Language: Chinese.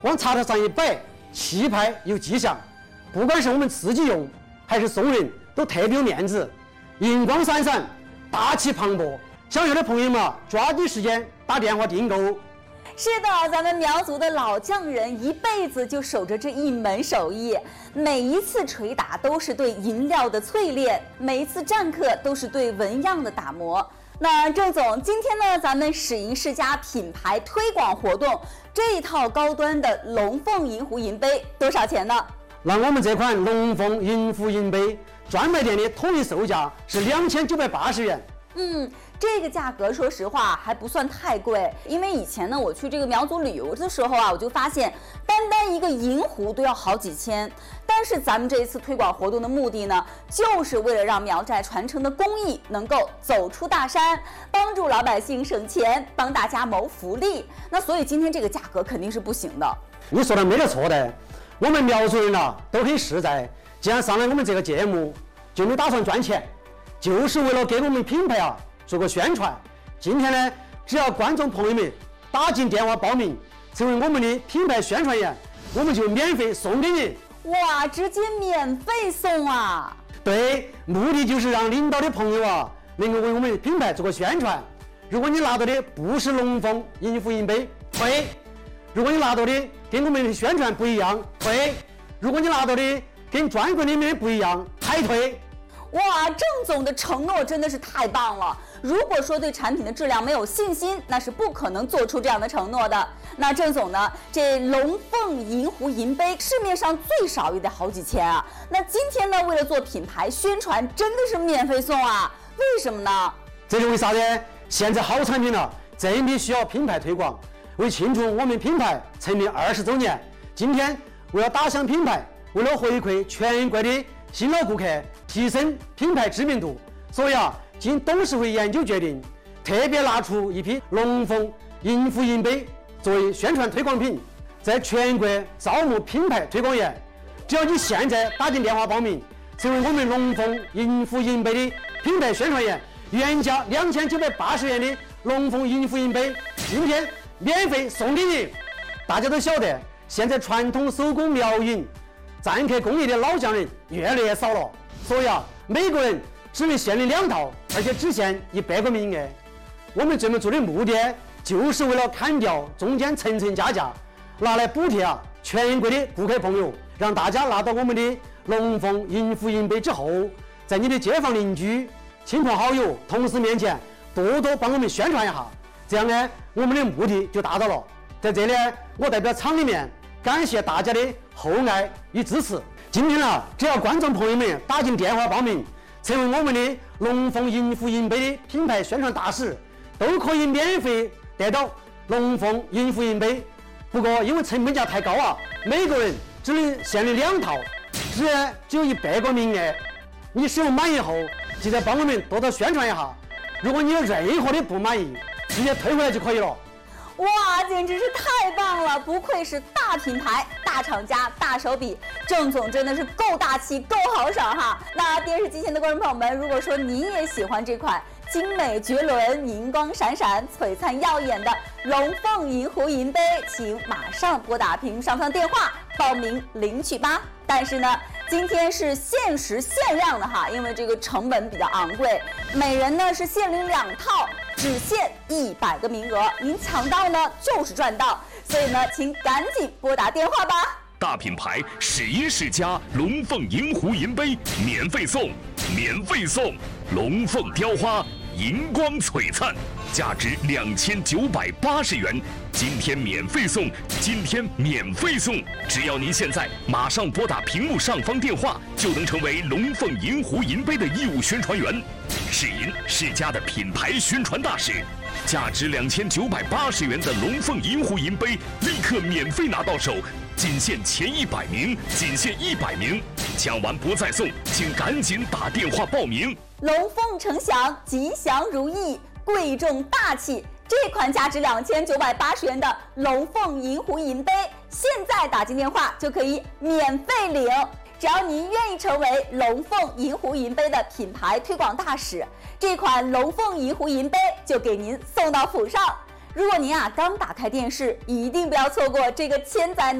往茶台上一摆，气派有气象，不管是我们自己用还是送人，都特别有面子，银光闪闪，大气磅礴。想要的朋友们抓紧时间打电话订购。 是的，咱们苗族的老匠人一辈子就守着这一门手艺，每一次捶打都是对银料的淬炼，每一次篆刻都是对纹样的打磨。那郑总，今天呢，咱们史银世家品牌推广活动这一套高端的龙凤银壶银杯多少钱呢？ 那我们这款龙凤银壶银杯专卖店的统一售价是2980元。 这个价格说实话还不算太贵，因为以前呢我去这个苗族旅游的时候啊，我就发现单一个银壶都要好几千。但是咱们这一次推广活动的目的呢，就是为了让苗寨传承的工艺能够走出大山，帮助老百姓省钱，帮大家谋福利。那所以今天这个价格肯定是不行的。 你说的没得错的，我们苗族人啊都很实在，既然上来我们这个节目，就没打算赚钱，就是为了给我们品牌啊做个宣传。今天呢，只要观众朋友们打进电话报名，成为我们的品牌宣传员，我们就免费送给你。 哇，直接免费送啊！ 对，目的就是让领导的朋友啊能够为我们品牌做个宣传。如果你拿到的不是龙凤银壶银杯，退；如果你拿到的跟我们的宣传不一样，退；如果你拿到的跟专柜里面不一样，还退。 哇，郑总的承诺真的是太棒了！如果说对产品的质量没有信心，那是不可能做出这样的承诺的。那郑总呢，这龙凤银壶银杯市面上最少也得好几千啊。那今天呢，为了做品牌宣传，真的是免费送啊？为什么呢？ 这是为啥呢？现在好产品了，真的需要品牌推广。为庆祝我们品牌成立20周年，今天为了打响品牌，为了回馈全国的新老顾客，提升品牌知名度，所以啊，经董事会研究决定，特别拿出一批龙凤银壶银杯作为宣传推广品，在全国招募品牌推广员。只要你现在打进电话报名，成为我们龙凤银壶银杯的品牌宣传员，原价2980元的龙凤银壶银杯，今天免费送给你。大家都晓得，现在传统手工苗银篆刻工艺的老匠人越来越少了，所以啊，每个人只能限领2套，而且只限100个名额。我们这么做的目的，就是为了砍掉中间层层加价，拿来补贴啊全国的顾客朋友，让大家拿到我们的龙凤银壶银杯之后，在你的街坊邻居、亲朋好友、同事面前多多帮我们宣传一下，这样呢，我们的目的就达到了。在这里，我代表厂里面感谢大家的厚爱与支持。今天啊，只要观众朋友们打进电话报名，成为我们的龙凤银壶银杯的品牌宣传大使，都可以免费得到龙凤银壶银杯。不过因为成本价太高啊，每个人只能限领2套，只有100个名额。你使用满意后，记得帮我们多多宣传一下。如果你有任何的不满意，直接退回来就可以了。 哇，简直是太棒了！不愧是大品牌、大厂家、大手笔，郑总真的是够大气、够豪爽哈！那电视机前的观众朋友们，如果说您也喜欢这款精美绝伦、银光闪闪、璀璨耀眼的龙凤银壶银杯，请马上拨打屏幕上方电话报名领取吧。但是呢，今天是限时限量的哈，因为这个成本比较昂贵，每人呢是限领2套，只限100个名额，您抢到呢就是赚到，所以呢，请赶紧拨打电话吧。 大品牌史银世家龙凤银壶银杯免费送，免费送！龙凤雕花，银光璀璨，价值2980元，今天免费送，今天免费送！只要您现在马上拨打屏幕上方电话，就能成为龙凤银壶银杯的义务宣传员，史银世家的品牌宣传大使。价值2980元的龙凤银壶银杯，立刻免费拿到手，仅限前100名，仅限100名，抢完不再送，请赶紧打电话报名。 龙凤呈祥，吉祥如意，贵重大气。这款价值2980元的龙凤银壶银杯，现在打进电话就可以免费领。只要您愿意成为龙凤银壶银杯的品牌推广大使，这款龙凤银壶银杯就给您送到府上。 如果您刚打开电视，一定不要错过这个千载难